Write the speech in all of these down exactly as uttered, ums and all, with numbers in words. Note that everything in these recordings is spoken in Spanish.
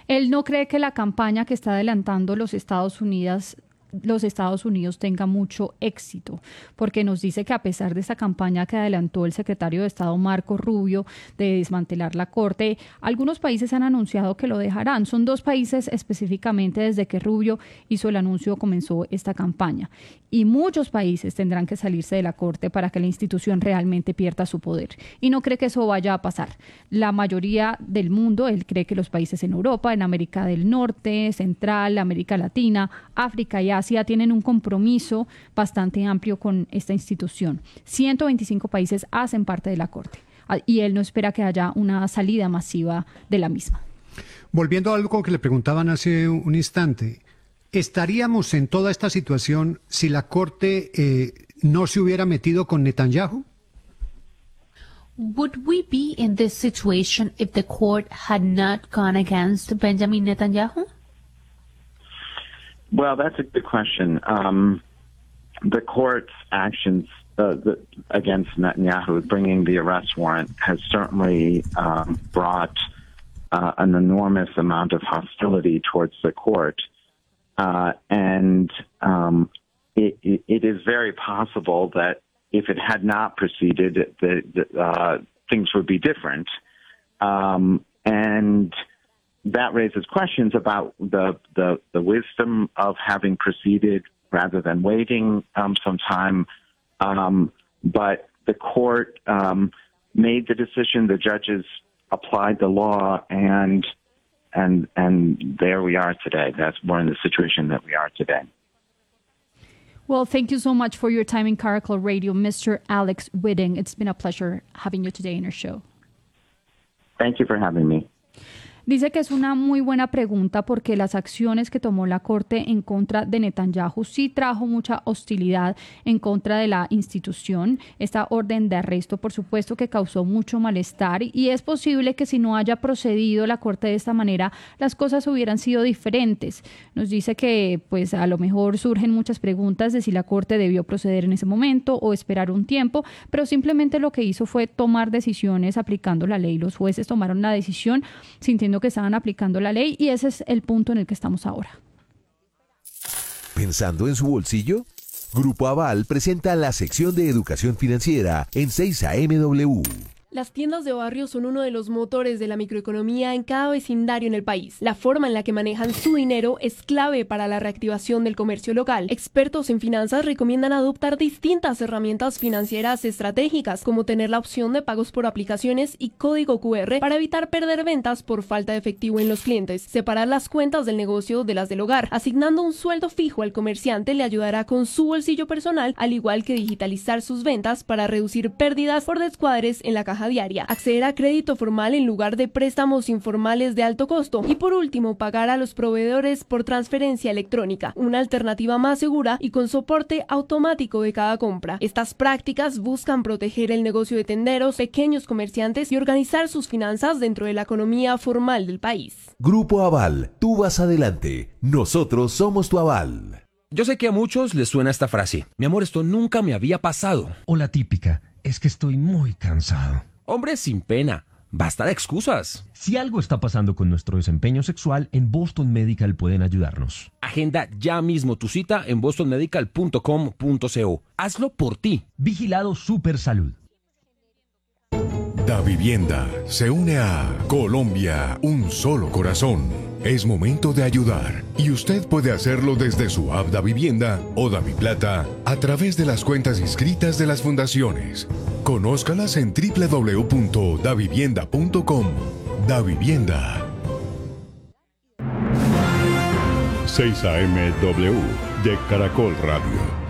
Él no cree que la campaña que está adelantando los Estados Unidos los Estados Unidos tenga mucho éxito, porque nos dice que a pesar de esta campaña que adelantó el secretario de Estado Marco Rubio de desmantelar la Corte, algunos países han anunciado que lo dejarán. Son dos países específicamente desde que Rubio hizo el anuncio, comenzó esta campaña. Y muchos países tendrán que salirse de la Corte para que la institución realmente pierda su poder. Y no cree que eso vaya a pasar. La mayoría del mundo, él cree que los países en Europa, en América del Norte, Central, América Latina, África y Asia tienen un compromiso bastante amplio con esta institución. ciento veinticinco países hacen parte de la Corte y él no espera que haya una salida masiva de la misma. Volviendo a algo que le preguntaban hace un instante, ¿estaríamos en toda esta situación si la Corte eh, no se hubiera metido con Netanyahu? Would we be in this situation if the court had not gone against Benjamin Netanyahu? Well, that's a good question. Um, the court's actions uh, the, against Netanyahu, bringing the arrest warrant, has certainly um, brought uh, an enormous amount of hostility towards the court. Uh, and um, it, it, it is very possible that if it had not proceeded, the, the, uh, things would be different. Um, and that raises questions about the, the, the wisdom of having proceeded rather than waiting um, some time. Um, but the court um, made the decision, the judges applied the law, and and and there we are today. That's we're in the situation that we are today. Well, thank you so much for your time in Caracol Radio, Mister Alex Whiting. It's been a pleasure having you today in our show. Thank you for having me. Dice que es una muy buena pregunta porque las acciones que tomó la Corte en contra de Netanyahu sí trajo mucha hostilidad en contra de la institución. Esta orden de arresto, por supuesto, que causó mucho malestar y es posible que si no haya procedido la Corte de esta manera, las cosas hubieran sido diferentes. Nos dice que pues a lo mejor surgen muchas preguntas de si la Corte debió proceder en ese momento o esperar un tiempo, pero simplemente lo que hizo fue tomar decisiones aplicando la ley. Los jueces tomaron la decisión sintiendo que estaban aplicando la ley y ese es el punto en el que estamos ahora. ¿Pensando en su bolsillo? Grupo Aval presenta la sección de educación financiera en seis A M W. Las tiendas de barrio son uno de los motores de la microeconomía en cada vecindario en el país. La forma en la que manejan su dinero es clave para la reactivación del comercio local. Expertos en finanzas recomiendan adoptar distintas herramientas financieras estratégicas, como tener la opción de pagos por aplicaciones y código Q R para evitar perder ventas por falta de efectivo en los clientes. Separar las cuentas del negocio de las del hogar, asignando un sueldo fijo al comerciante le ayudará con su bolsillo personal, al igual que digitalizar sus ventas para reducir pérdidas por descuadres en la caja diaria, acceder a crédito formal en lugar de préstamos informales de alto costo y por último pagar a los proveedores por transferencia electrónica, una alternativa más segura y con soporte automático de cada compra. Estas prácticas buscan proteger el negocio de tenderos, pequeños comerciantes y organizar sus finanzas dentro de la economía formal del país. Grupo Aval, tú vas adelante, nosotros somos tu aval. Yo sé que a muchos les suena esta frase: mi amor, esto nunca me había pasado. O la típica: es que estoy muy cansado. Hombre, sin pena, basta de excusas. Si algo está pasando con nuestro desempeño sexual, en Boston Medical pueden ayudarnos. Agenda ya mismo tu cita en boston medical punto com punto co. Hazlo por ti. Vigilado Supersalud. Da Vivienda se une a Colombia, un solo corazón. Es momento de ayudar y usted puede hacerlo desde su app Da Vivienda o DaViplata a través de las cuentas inscritas de las fundaciones. Conózcalas en doble u doble u doble u punto da vivienda punto com. Da Vivienda. seis A M W de Caracol Radio.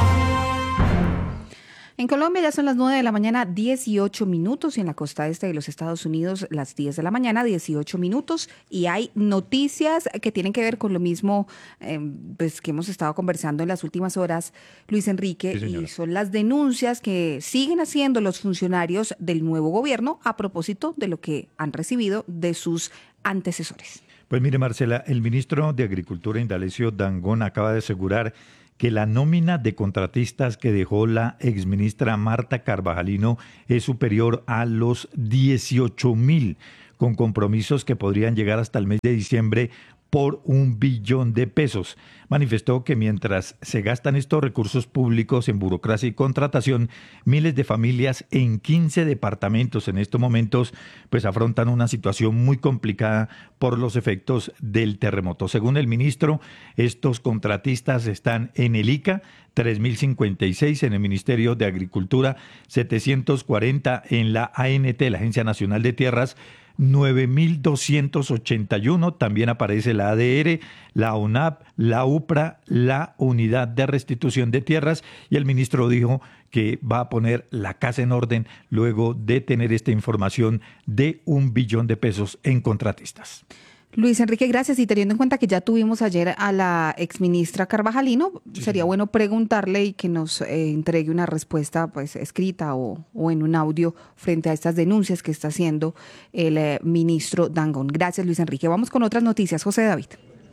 En Colombia ya son las nueve de la mañana, dieciocho minutos, y en la costa este de los Estados Unidos las diez de la mañana, dieciocho minutos, y hay noticias que tienen que ver con lo mismo eh, pues, que hemos estado conversando en las últimas horas, Luis Enrique, sí, y son las denuncias que siguen haciendo los funcionarios del nuevo gobierno a propósito de lo que han recibido de sus antecesores. Pues mire, Marcela, el ministro de Agricultura, Indalecio Dangond, acaba de asegurar que la nómina de contratistas que dejó la exministra Marta Carvajalino es superior a los dieciocho mil, con compromisos que podrían llegar hasta el mes de diciembre por un billón de pesos. Manifestó que mientras se gastan estos recursos públicos en burocracia y contratación, miles de familias en quince departamentos en estos momentos pues afrontan una situación muy complicada por los efectos del terremoto. Según el ministro, estos contratistas están en el I C A, tres mil cincuenta y seis en el Ministerio de Agricultura, setecientos cuarenta en la A N T, la Agencia Nacional de Tierras, nueve mil doscientos ochenta y uno, también aparece la A D R, la O N A P, la U P R A, la Unidad de Restitución de Tierras, y el ministro dijo que va a poner la casa en orden luego de tener esta información de un billón de pesos en contratistas. Luis Enrique, gracias. Y teniendo en cuenta que ya tuvimos ayer a la exministra Carvajalino, sí, sería bueno preguntarle y que nos eh, entregue una respuesta pues escrita o, o en un audio frente a estas denuncias que está haciendo el eh, ministro Dangond. Gracias, Luis Enrique. Vamos con otras noticias. José David.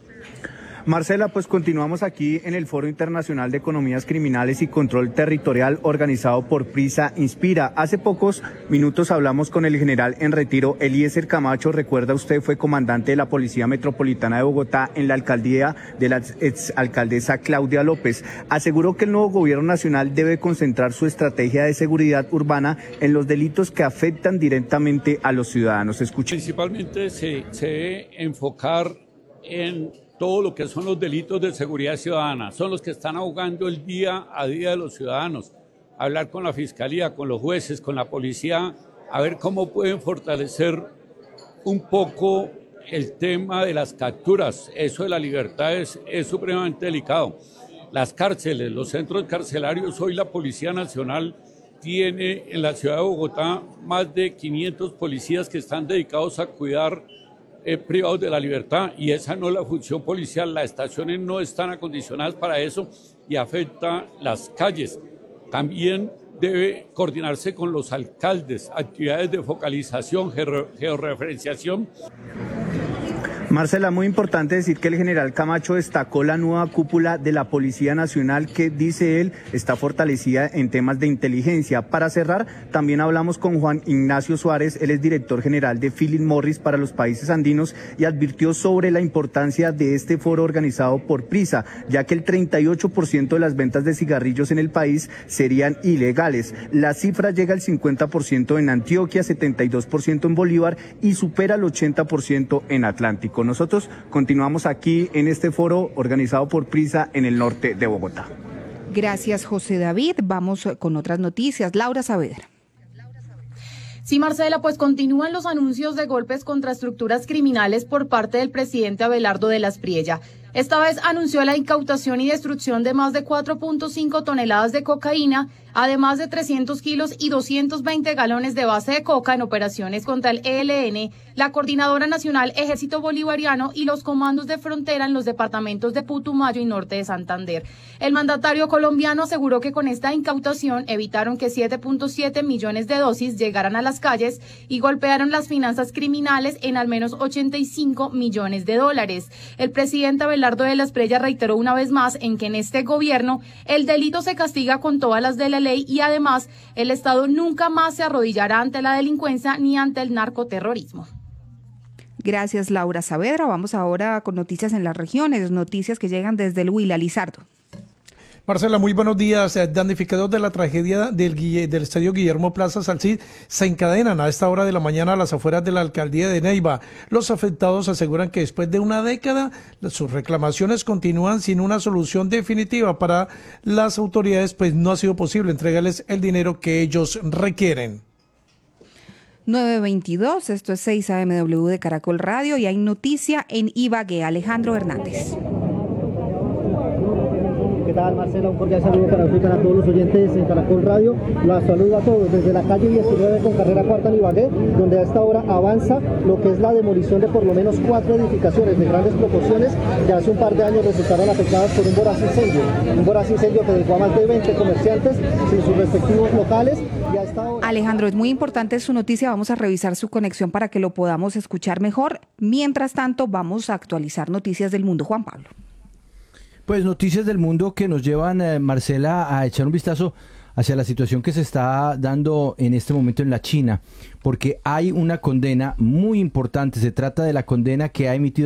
Marcela, pues continuamos aquí en el Foro Internacional de Economías Criminales y Control Territorial organizado por Prisa Inspira. Hace pocos minutos hablamos con el general en retiro, Eliezer Camacho. Recuerda usted, fue comandante de la Policía Metropolitana de Bogotá en la alcaldía de la exalcaldesa Claudia López. Aseguró que el nuevo gobierno nacional debe concentrar su estrategia de seguridad urbana en los delitos que afectan directamente a los ciudadanos. Escuche. Principalmente se, se debe enfocar en todo lo que son los delitos de seguridad ciudadana, son los que están ahogando el día a día de los ciudadanos. Hablar con la Fiscalía, con los jueces, con la policía, a ver cómo pueden fortalecer un poco el tema de las capturas. Eso de la libertad es, es supremamente delicado. Las cárceles, los centros carcelarios, hoy la Policía Nacional tiene en la ciudad de Bogotá más de quinientos policías que están dedicados a cuidar Eh, privados de la libertad, y esa no es la función policial. Las estaciones no están acondicionadas para eso y afecta las calles. También debe coordinarse con los alcaldes, actividades de focalización, georreferenciación. Marcela, muy importante decir que el general Camacho destacó la nueva cúpula de la Policía Nacional que, dice él, está fortalecida en temas de inteligencia. Para cerrar, también hablamos con Juan Ignacio Suárez, él es director general de Philip Morris para los países andinos, y advirtió sobre la importancia de este foro organizado por Prisa, ya que el treinta y ocho por ciento de las ventas de cigarrillos en el país serían ilegales. La cifra llega al cincuenta por ciento en Antioquia, setenta y dos por ciento en Bolívar y supera el ochenta por ciento en Atlántico. Nosotros continuamos aquí en este foro organizado por Prisa en el norte de Bogotá. Gracias, José David. Vamos con otras noticias. Laura Saavedra. Sí, Marcela, pues continúan los anuncios de golpes contra estructuras criminales por parte del presidente Abelardo de la Espriella. Esta vez anunció la incautación y destrucción de más de cuatro punto cinco toneladas de cocaína, además de trescientos kilos y doscientos veinte galones de base de coca en operaciones contra el E L N, la Coordinadora Nacional Ejército Bolivariano y los comandos de frontera en los departamentos de Putumayo y Norte de Santander. El mandatario colombiano aseguró que con esta incautación evitaron que siete punto siete millones de dosis llegaran a las calles y golpearon las finanzas criminales en al menos ochenta y cinco millones de dólares. El presidente Abelardo de la Espriella reiteró una vez más en que en este gobierno el delito se castiga con todas las de la ley y además el Estado nunca más se arrodillará ante la delincuencia ni ante el narcoterrorismo. Gracias, Laura Saavedra. Vamos ahora con noticias en las regiones, noticias que llegan desde el Huila. Lizardo. Marcela, muy buenos días. Damnificados de la tragedia del, del estadio Guillermo Plaza Salcid se encadenan a esta hora de la mañana a las afueras de la alcaldía de Neiva. Los afectados aseguran que después de una década sus reclamaciones continúan sin una solución definitiva. Para las autoridades, pues no ha sido posible entregarles el dinero que ellos requieren. nueve veintidós, esto es seis A M W de Caracol Radio y hay noticia en Ibagué. Alejandro Hernández. ¿Qué tal, Marcela? Un cordial saludo para usted y para todos los oyentes en Caracol Radio. La saludo a todos desde la calle diecinueve con carrera cuarta en Ibagué, donde a esta hora avanza lo que es la demolición de por lo menos cuatro edificaciones de grandes proporciones que hace un par de años resultaron afectadas por un voraz incendio. Un voraz incendio que dejó a más de veinte comerciantes sin sus respectivos locales. Y a esta hora... Alejandro, es muy importante su noticia. Vamos a revisar su conexión para que lo podamos escuchar mejor. Mientras tanto, vamos a actualizar noticias del mundo. Juan Pablo. Pues noticias del mundo que nos llevan, eh, Marcela, a echar un vistazo hacia la situación que se está dando en este momento en la China, porque hay una condena muy importante. Se trata de la condena que ha emitido